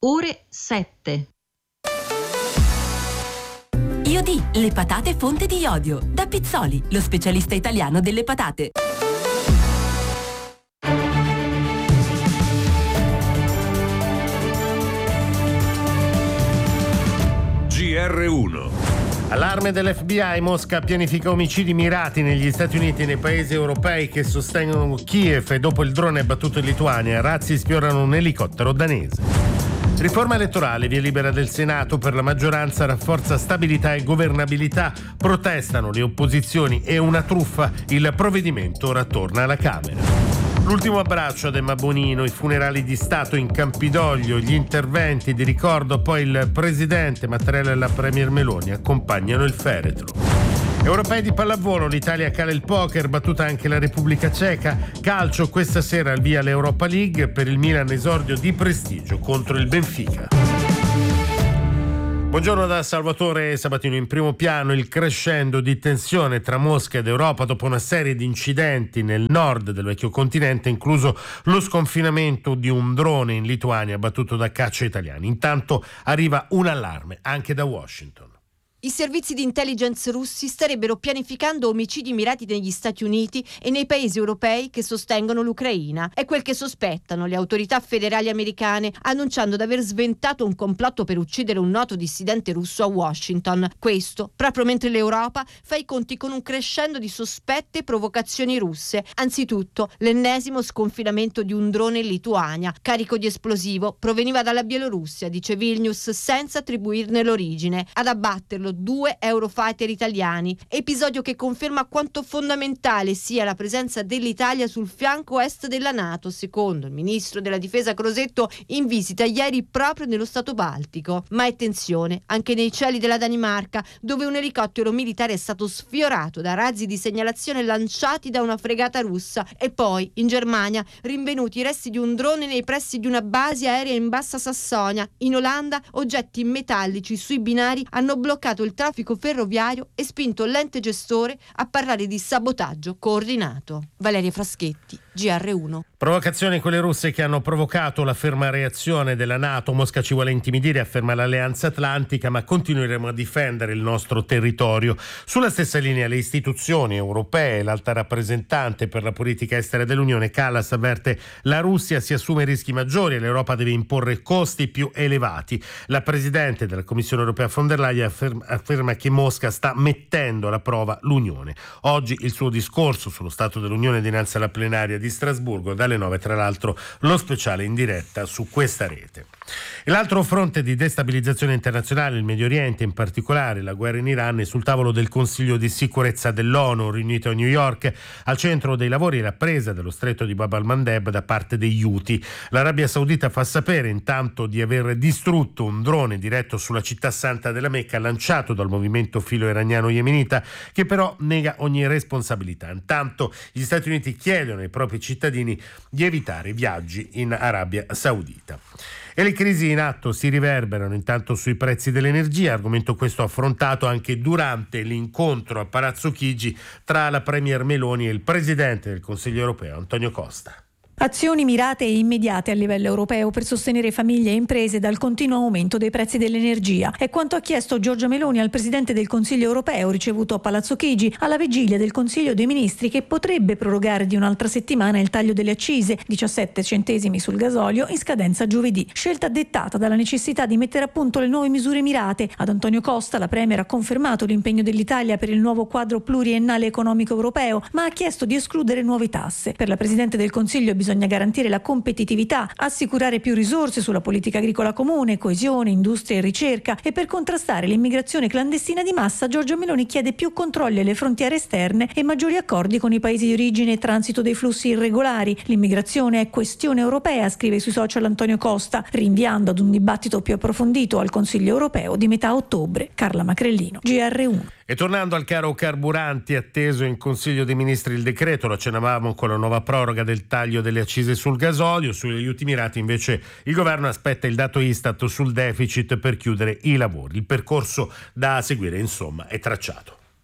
ore 7. Iodì, le patate fonte di iodio. Da Pizzoli, lo specialista italiano delle patate. GR1. Allarme dell'FBI, Mosca pianifica omicidi mirati negli Stati Uniti e nei paesi europei che sostengono Kiev e dopo il drone abbattuto in Lituania, razzi sfiorano un elicottero danese. Riforma elettorale, via libera del Senato per la maggioranza, rafforza stabilità e governabilità, protestano le opposizioni e una truffa, il provvedimento ora torna alla Camera. L'ultimo abbraccio ad Emma Bonino, i funerali di Stato in Campidoglio, gli interventi di ricordo, poi il presidente Mattarella e la premier Meloni accompagnano il feretro. Europei di pallavolo, l'Italia cala il poker, battuta anche la Repubblica Ceca. Calcio, questa sera al via l'Europa League, per il Milan esordio di prestigio contro il Benfica. Buongiorno da Salvatore Sabatino. In primo piano il crescendo di tensione tra Mosca ed Europa dopo una serie di incidenti nel nord del vecchio continente, incluso lo sconfinamento di un drone in Lituania abbattuto da caccia italiani. Intanto arriva un allarme anche da Washington. I servizi di intelligence russi starebbero pianificando omicidi mirati negli Stati Uniti e nei paesi europei che sostengono l'Ucraina. È quel che sospettano le autorità federali americane, annunciando di aver sventato un complotto per uccidere un noto dissidente russo a Washington. Questo proprio mentre l'Europa fa i conti con un crescendo di sospette provocazioni russe. Anzitutto, l'ennesimo sconfinamento di un drone in Lituania, carico di esplosivo, proveniva dalla Bielorussia, dice Vilnius, senza attribuirne l'origine. Ad abbatterlo 2 Eurofighter italiani, episodio che conferma quanto fondamentale sia la presenza dell'Italia sul fianco est della NATO, secondo il ministro della difesa Crosetto in visita ieri proprio nello Stato Baltico. Ma è tensione anche nei cieli della Danimarca, dove un elicottero militare è stato sfiorato da razzi di segnalazione lanciati da una fregata russa, e poi in Germania rinvenuti i resti di un drone nei pressi di una base aerea in Bassa Sassonia. In Olanda oggetti metallici sui binari hanno bloccato il traffico ferroviario e spinto l'ente gestore a parlare di sabotaggio coordinato. Valeria Fraschetti, GR1. Provocazioni quelle russe che hanno provocato la ferma reazione della NATO. Mosca ci vuole intimidire, afferma l'Alleanza Atlantica, ma continueremo a difendere il nostro territorio. Sulla stessa linea le istituzioni europee, l'alta rappresentante per la politica estera dell'Unione Kallas avverte la Russia si assume rischi maggiori e l'Europa deve imporre costi più elevati. La presidente della Commissione europea von der Leyen afferma che Mosca sta mettendo alla prova l'Unione. Oggi il suo discorso sullo Stato dell'Unione dinanzi alla plenaria di Strasburgo, dalle 9 tra l'altro lo speciale in diretta su questa rete. E l'altro fronte di destabilizzazione internazionale, il Medio Oriente, in particolare la guerra in Iran, è sul tavolo del Consiglio di sicurezza dell'ONU riunito a New York. Al centro dei lavori la presa dello stretto di Bab al-Mandeb da parte degli Houthi. L'Arabia Saudita fa sapere intanto di aver distrutto un drone diretto sulla città santa della Mecca lanciato dal movimento filo-iraniano yemenita, che però nega ogni responsabilità. Intanto gli Stati Uniti chiedono ai propri cittadini di evitare viaggi in Arabia Saudita. E le crisi in atto si riverberano intanto sui prezzi dell'energia, argomento questo affrontato anche durante l'incontro a Palazzo Chigi tra la premier Meloni e il presidente del Consiglio europeo Antonio Costa. Azioni mirate e immediate a livello europeo per sostenere famiglie e imprese dal continuo aumento dei prezzi dell'energia. È quanto ha chiesto Giorgia Meloni al Presidente del Consiglio europeo ricevuto a Palazzo Chigi alla vigilia del Consiglio dei Ministri, che potrebbe prorogare di un'altra settimana il taglio delle accise, 17 centesimi sul gasolio, in scadenza giovedì. Scelta dettata dalla necessità di mettere a punto le nuove misure mirate. Ad Antonio Costa la Premier ha confermato l'impegno dell'Italia per il nuovo quadro pluriennale economico europeo, ma ha chiesto di escludere nuove tasse. Per la Presidente del Consiglio bisogna garantire la competitività, assicurare più risorse sulla politica agricola comune, coesione, industria e ricerca, e per contrastare l'immigrazione clandestina di massa Giorgia Meloni chiede più controlli alle frontiere esterne e maggiori accordi con i paesi di origine e transito dei flussi irregolari. L'immigrazione è questione europea, scrive sui social Antonio Costa, rinviando ad un dibattito più approfondito al Consiglio europeo di metà ottobre. Carla Macrellino, GR1. E tornando al caro carburanti, atteso in Consiglio dei Ministri il decreto, lo accennavamo con la nuova proroga del taglio delle accise sul gasolio. Sugli aiuti mirati invece il governo aspetta il dato Istat sul deficit per chiudere i lavori. Il percorso da seguire insomma è tracciato.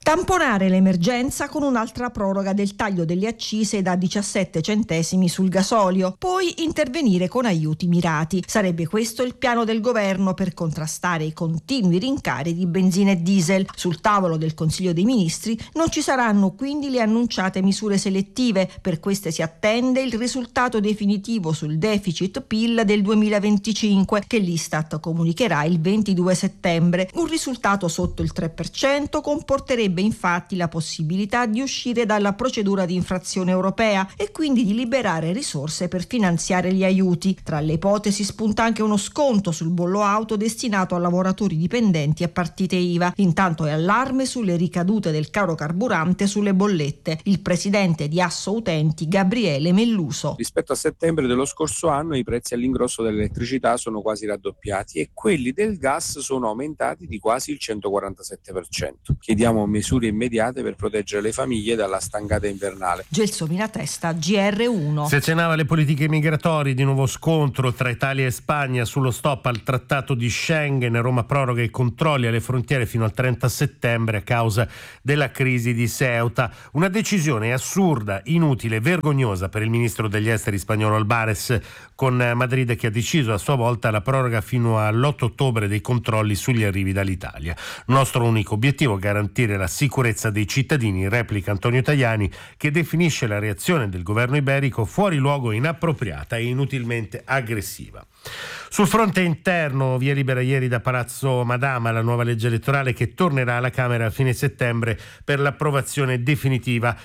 Tamponare l'emergenza con un'altra proroga del taglio delle accise da 17 centesimi sul gasolio, poi intervenire con aiuti mirati. Sarebbe questo il piano del governo per contrastare i continui rincari di benzina e diesel. Sul tavolo del Consiglio dei Ministri non ci saranno quindi le annunciate misure selettive. Per queste si attende il risultato definitivo sul deficit PIL del 2025 che l'Istat comunicherà il 22 settembre. Un risultato sotto il 3% comporterebbe infatti la possibilità di uscire dalla procedura di infrazione europea e quindi di liberare risorse per finanziare gli aiuti. Tra le ipotesi spunta anche uno sconto sul bollo auto destinato a lavoratori dipendenti e partite IVA. Intanto è allarme sulle ricadute del caro carburante sulle bollette. Il presidente di Asso Utenti, Gabriele Melluso. Rispetto a settembre dello scorso anno i prezzi all'ingrosso dell'elettricità sono quasi raddoppiati e quelli del gas sono aumentati di quasi il 147%. Chiediamo misure immediate per proteggere le famiglie dalla stangata invernale. Gelsomina Testa, GR1. Si accennava alle politiche migratorie, di nuovo scontro tra Italia e Spagna sullo stop al trattato di Schengen. Roma proroga i controlli alle frontiere fino al 30 settembre a causa della crisi di Ceuta. Una decisione assurda, inutile, vergognosa per il ministro degli esteri spagnolo Albares, con Madrid che ha deciso a sua volta la proroga fino all'8 ottobre dei controlli sugli arrivi dall'Italia. Nostro unico obiettivo è garantire la sicurezza dei cittadini, replica Antonio Tajani, che definisce la reazione del governo iberico fuori luogo, inappropriata e inutilmente aggressiva. Sul fronte interno, via libera ieri da Palazzo Madama la nuova legge elettorale che tornerà alla Camera a fine settembre per l'approvazione definitiva.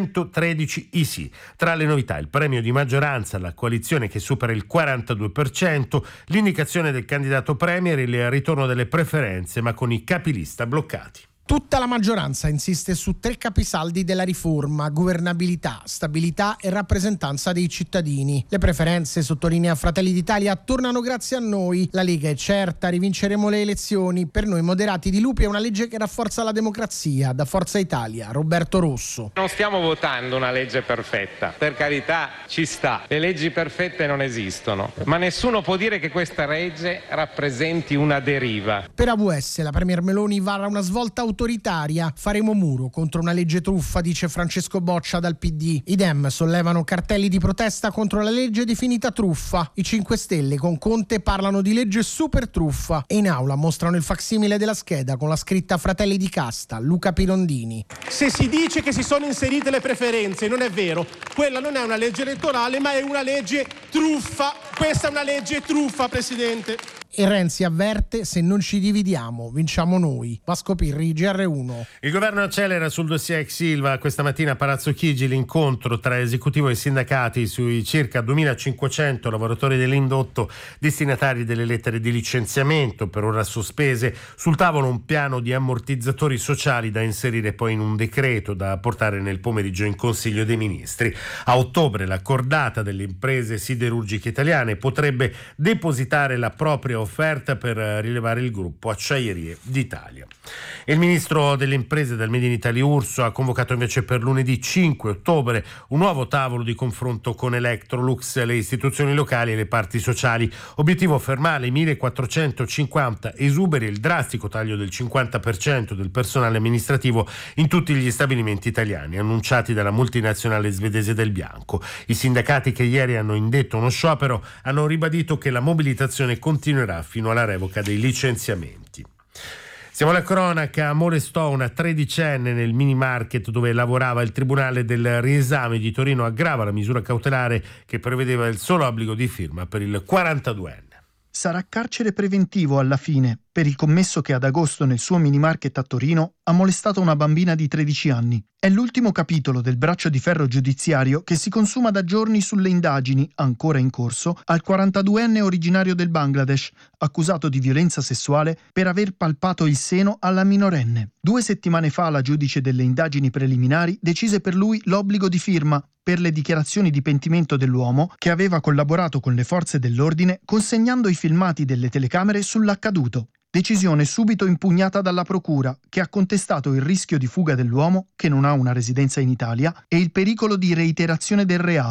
113 i sì. Tra le novità il premio di maggioranza alla coalizione che supera il 42%, l'indicazione del candidato premier e il ritorno delle preferenze ma con i capilista bloccati. Tutta la maggioranza insiste su 3 capisaldi della riforma: governabilità, stabilità e rappresentanza dei cittadini. Le preferenze, sottolinea Fratelli d'Italia, tornano grazie a noi. La Lega è certa, rivinceremo le elezioni. Per noi moderati di Lupi è una legge che rafforza la democrazia. Da Forza Italia, Roberto Rosso. Non stiamo votando una legge perfetta, per carità ci sta, le leggi perfette non esistono, ma nessuno può dire che questa legge rappresenti una deriva. Per AVS la premier Meloni vara una svolta autoritaria. Faremo muro contro una legge truffa, dice Francesco Boccia dal PD. I Dem sollevano cartelli di protesta contro la legge definita truffa. I 5 Stelle con Conte parlano di legge super truffa e in aula mostrano il facsimile della scheda con la scritta Fratelli di Casta, Luca Pirondini. Se si dice che si sono inserite le preferenze, non è vero. Quella non è una legge elettorale, ma è una legge truffa. Questa è una legge truffa, Presidente. E Renzi avverte: se non ci dividiamo, vinciamo noi. Vasco Pirri, GR1. Il governo accelera sul dossier ex Ilva. Questa mattina a Palazzo Chigi l'incontro tra esecutivo e sindacati sui circa 2.500 lavoratori dell'indotto destinatari delle lettere di licenziamento, per ora sospese. Sul tavolo un piano di ammortizzatori sociali da inserire poi in un decreto da portare nel pomeriggio in Consiglio dei Ministri. A ottobre la cordata delle imprese siderurgiche italiane potrebbe depositare la propria offerta per rilevare il gruppo Acciaierie d'Italia. Il ministro delle imprese del Made in Italy Urso ha convocato invece per lunedì 5 ottobre un nuovo tavolo di confronto con Electrolux, le istituzioni locali e le parti sociali. Obiettivo: fermare i 1.450 esuberi e il drastico taglio del 50% del personale amministrativo in tutti gli stabilimenti italiani, annunciati dalla multinazionale svedese Del Bianco. I sindacati, che ieri hanno indetto uno sciopero, hanno ribadito che la mobilitazione continuerà fino alla revoca dei licenziamenti. Siamo alla cronaca. Molestò una 13enne nel mini market dove lavorava. Il Tribunale del Riesame di Torino aggrava la misura cautelare che prevedeva il solo obbligo di firma per il 42enne. Sarà carcere preventivo alla fine per il commesso che ad agosto nel suo mini market a Torino ha molestato una bambina di 13 anni. È l'ultimo capitolo del braccio di ferro giudiziario che si consuma da giorni sulle indagini, ancora in corso, al 42enne originario del Bangladesh, accusato di violenza sessuale per aver palpato il seno alla minorenne. 2 settimane fa la giudice delle indagini preliminari decise per lui l'obbligo di firma per le dichiarazioni di pentimento dell'uomo che aveva collaborato con le forze dell'ordine consegnando i filmati delle telecamere sull'accaduto. Decisione subito impugnata dalla procura, che ha contestato il rischio di fuga dell'uomo, che non ha una residenza in Italia, e il pericolo di reiterazione del reato.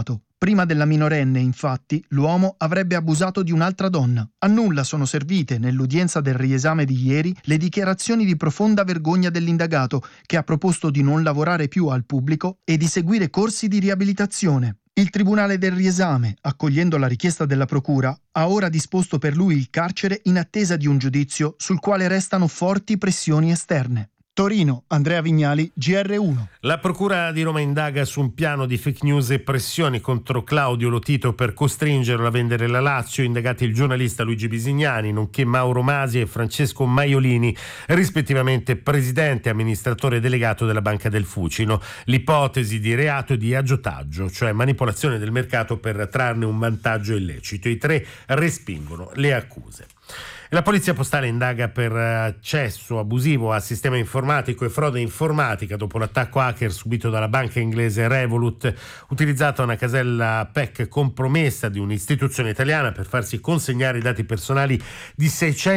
Prima della minorenne, infatti, l'uomo avrebbe abusato di un'altra donna. A nulla sono servite, nell'udienza del riesame di ieri, le dichiarazioni di profonda vergogna dell'indagato, che ha proposto di non lavorare più al pubblico e di seguire corsi di riabilitazione. Il Tribunale del riesame, accogliendo la richiesta della Procura, ha ora disposto per lui il carcere in attesa di un giudizio sul quale restano forti pressioni esterne. Torino, Andrea Vignali, GR1. La Procura di Roma indaga su un piano di fake news e pressioni contro Claudio Lotito per costringerlo a vendere la Lazio. Indagati il giornalista Luigi Bisignani, nonché Mauro Masi e Francesco Maiolini, rispettivamente presidente e amministratore delegato della Banca del Fucino. L'ipotesi di reato di aggiotaggio, cioè manipolazione del mercato per trarne un vantaggio illecito. I tre respingono le accuse. La Polizia Postale indaga per accesso abusivo al sistema informatico e frode informatica dopo l'attacco hacker subito dalla banca inglese Revolut, utilizzata una casella PEC compromessa di un'istituzione italiana per farsi consegnare i dati personali di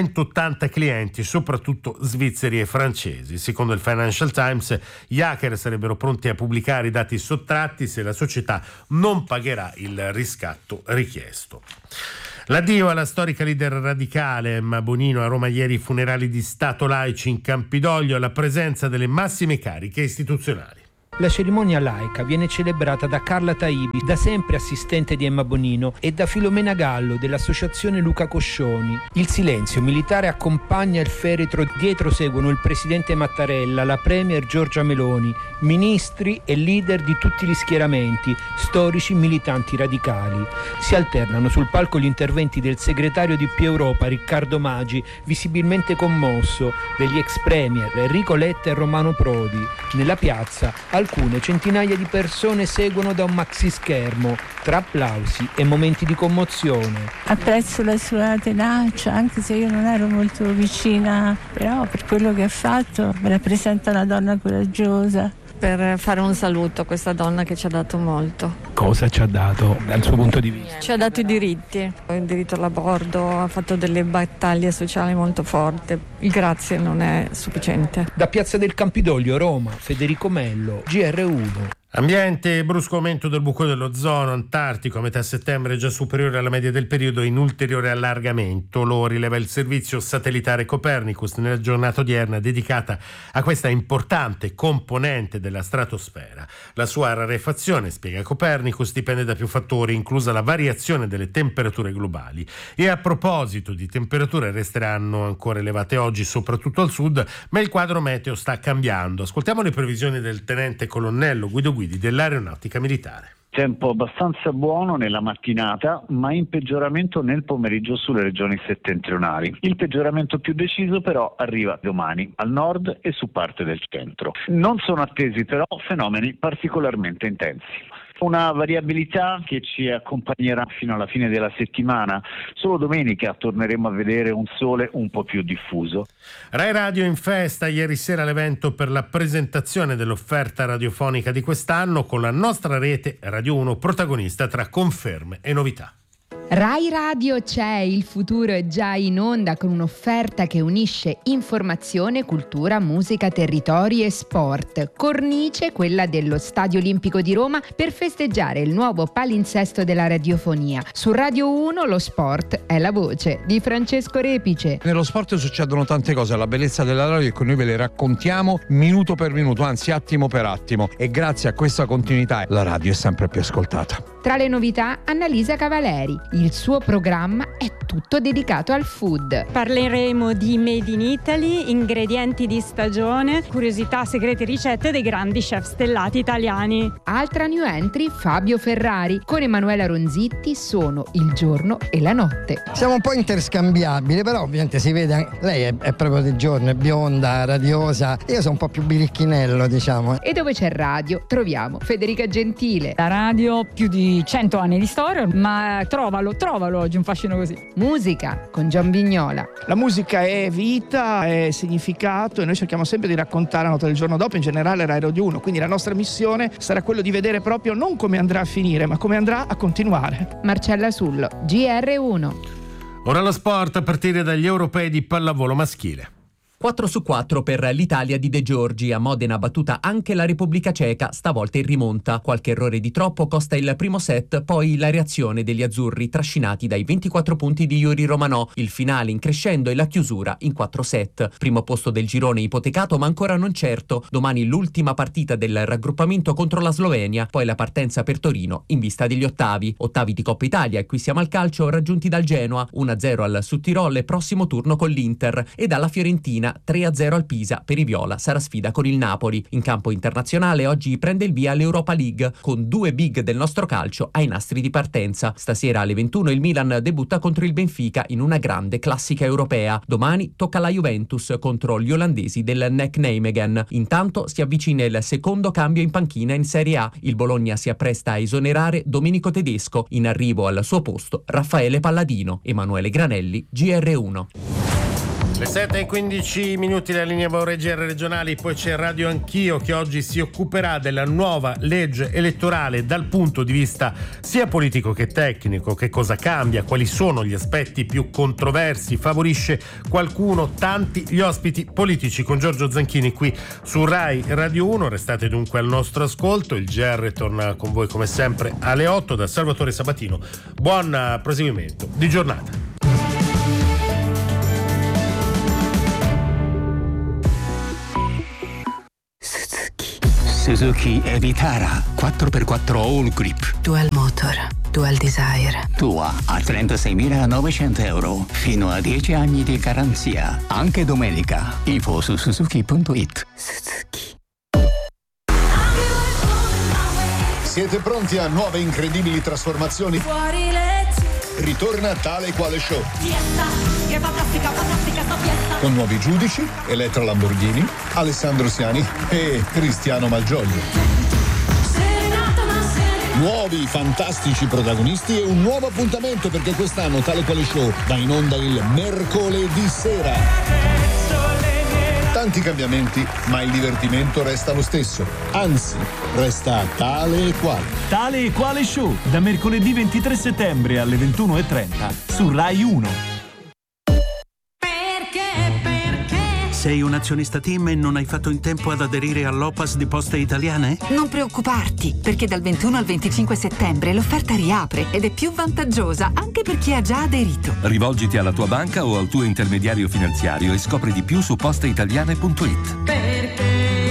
680 clienti, soprattutto svizzeri e francesi. Secondo il Financial Times, gli hacker sarebbero pronti a pubblicare i dati sottratti se la società non pagherà il riscatto richiesto. L'addio alla storica leader radicale Emma Bonino. A Roma ieri i funerali di Stato laici in Campidoglio alla presenza delle massime cariche istituzionali. La cerimonia laica viene celebrata da Carla Taibi, da sempre assistente di Emma Bonino, e da Filomena Gallo dell'associazione Luca Coscioni. Il silenzio militare accompagna il feretro, dietro seguono il presidente Mattarella, la premier Giorgia Meloni, ministri e leader di tutti gli schieramenti, storici militanti radicali. Si alternano sul palco gli interventi del segretario di Più Europa Riccardo Maggi, visibilmente commosso, degli ex premier Enrico Letta e Romano Prodi. Nella piazza alcune centinaia di persone seguono da un maxi schermo, tra applausi e momenti di commozione. Apprezzo la sua tenacia, anche se io non ero molto vicina, però per quello che ha fatto mi rappresenta una donna coraggiosa. Per fare un saluto a questa donna che ci ha dato molto. Cosa ci ha dato dal suo punto di vista? Ci ha dato i diritti, il diritto al lavoro, ha fatto delle battaglie sociali molto forti. Il grazie non è sufficiente. Da Piazza del Campidoglio, Roma, Federico Mello, GR1. Ambiente, brusco aumento del buco dell'ozono antartico a metà settembre già superiore alla media del periodo, in ulteriore allargamento. Lo rileva il servizio satellitare Copernicus nella giornata odierna dedicata a questa importante componente della stratosfera. La sua rarefazione, spiega Copernicus, dipende da più fattori, inclusa la variazione delle temperature globali. E a proposito di temperature, resteranno ancora elevate oggi soprattutto al sud, ma il quadro meteo sta cambiando. Ascoltiamo le previsioni del tenente colonnello Guido Guidi dell'Aeronautica Militare. Tempo abbastanza buono nella mattinata, ma in peggioramento nel pomeriggio sulle regioni settentrionali. Il peggioramento più deciso però arriva domani al nord e su parte del centro. Non sono attesi però fenomeni particolarmente intensi. Una variabilità che ci accompagnerà fino alla fine della settimana. Solo domenica torneremo a vedere un sole un po' più diffuso. Rai Radio in festa ieri sera l'evento per la presentazione dell'offerta radiofonica di quest'anno, con la nostra rete Radio 1 protagonista tra conferme e novità. Rai Radio c'è, il futuro è già in onda con un'offerta che unisce informazione, cultura, musica, territori e sport. Cornice, quella dello Stadio Olimpico di Roma, per festeggiare il nuovo palinsesto della radiofonia. Su Radio 1 lo sport è la voce di Francesco Repice. Nello sport succedono tante cose, la bellezza della radio è che noi ve le raccontiamo minuto per minuto, anzi attimo per attimo, e grazie a questa continuità la radio è sempre più ascoltata. Tra le novità, Annalisa Cavaleri. Il suo programma è tutto dedicato al food. Parleremo di Made in Italy, ingredienti di stagione, curiosità, segreti, ricette dei grandi chef stellati italiani. Altra new entry, Fabio Ferrari. Con Emanuela Ronzitti sono il giorno e la notte. Siamo un po' interscambiabili, però ovviamente si vede, lei è proprio di giorno, è bionda, radiosa, io sono un po' più biricchinello, diciamo. E dove c'è radio troviamo Federica Gentile. La radio più di 100 anni di storia, ma trovalo oggi un fascino così. Musica con Gian Vignola. La musica è vita, è significato, e noi cerchiamo sempre di raccontare la nota del giorno dopo, in generale Rai Radio 1, quindi la nostra missione sarà quello di vedere proprio non come andrà a finire, ma come andrà a continuare. Marcella Sullo, GR1. Ora lo sport a partire dagli europei di pallavolo maschile. 4-4 per l'Italia di De Giorgi. A Modena battuta anche la Repubblica Ceca, stavolta in rimonta. Qualche errore di troppo costa il primo set, poi la reazione degli azzurri trascinati dai 24 punti di Yuri Romanò, il finale in crescendo e la chiusura in 4 set. Primo posto del girone ipotecato ma ancora non certo. Domani l'ultima partita del raggruppamento contro la Slovenia, poi la partenza per Torino in vista degli ottavi di Coppa Italia, e qui siamo al calcio, raggiunti dal Genoa, 1-0 al Südtirol e prossimo turno con l'Inter, e dalla Fiorentina 3-0 al Pisa. Per i viola sarà sfida con il Napoli. In campo internazionale oggi prende il via l'Europa League con 2 big del nostro calcio ai nastri di partenza. Stasera alle 21 il Milan debutta contro il Benfica in una grande classica europea. Domani tocca la Juventus contro gli olandesi del NEC Nijmegen. Intanto si avvicina il secondo cambio in panchina in Serie A. Il Bologna si appresta a esonerare Domenico Tedesco. In arrivo al suo posto Raffaele Palladino. Emanuele Granelli, GR1. Le 7:15 la linea Vorrei regionali, poi c'è Radio Anch'io che oggi si occuperà della nuova legge elettorale dal punto di vista sia politico che tecnico. Che cosa cambia, quali sono gli aspetti più controversi, favorisce qualcuno, tanti gli ospiti politici con Giorgio Zanchini qui su Rai Radio 1. Restate dunque al nostro ascolto, il GR torna con voi come sempre alle 8 da Salvatore Sabatino. Buon proseguimento di giornata. Suzuki Evitara 4x4 All Grip. Dual Motor, Dual Desire. Tua a 36.900 euro. Fino a 10 anni di garanzia. Anche domenica. Info su Suzuki.it. Suzuki. Siete pronti a nuove incredibili trasformazioni? Fuori legge. Ritorna Tale Quale Show. Fiesta, che fantastica sta fiesta. Con nuovi giudici, Elettra Lamborghini, Alessandro Siani e Cristiano Malgioglio. Nuovi fantastici protagonisti e un nuovo appuntamento, perché quest'anno Tale Quale Show va in onda il mercoledì sera. Tanti cambiamenti, ma il divertimento resta lo stesso. Anzi, resta tale e quale. Tale e Quale Show, da mercoledì 23 settembre alle 21:30 su Rai 1. Sei un azionista TIM e non hai fatto in tempo ad aderire all'OPAS di Poste Italiane? Non preoccuparti, perché dal 21 al 25 settembre l'offerta riapre ed è più vantaggiosa anche per chi ha già aderito. Rivolgiti alla tua banca o al tuo intermediario finanziario e scopri di più su posteitaliane.it.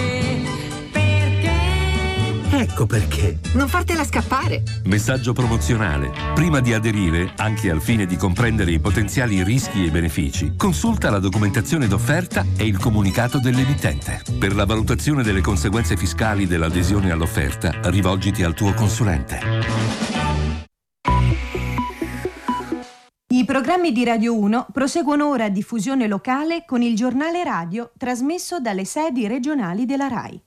Ecco perché. Non fartela scappare. Messaggio promozionale. Prima di aderire, anche al fine di comprendere i potenziali rischi e benefici, consulta la documentazione d'offerta e il comunicato dell'emittente. Per la valutazione delle conseguenze fiscali dell'adesione all'offerta, rivolgiti al tuo consulente. I programmi di Radio 1 proseguono ora a diffusione locale con il giornale radio trasmesso dalle sedi regionali della RAI.